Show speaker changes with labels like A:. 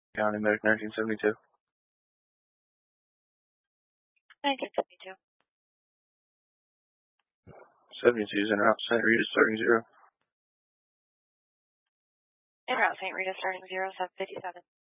A: County Medic 1972.
B: 1972.
A: 72 is en route, St. Rita starting 0.
B: En route, St. Rita starting 0, 757.